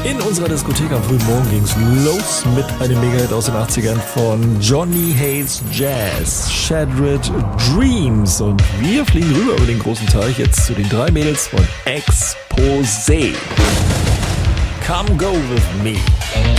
In unserer Diskothek am frühen Morgen ging's los mit einem Mega-Hit aus den 80ern von Johnny Hays Jazz, Shattered Dreams. Und wir fliegen rüber über den großen Teich jetzt zu den 3 Mädels von Exposé. Come Go With Me.